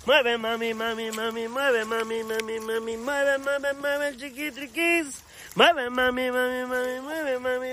Mueve, mami, mami, mami, mueve, mami, mami, mami, mueve, mueve, mueve, chiqui, triquis. Mueve, mami, mami, mami, mueve, mami,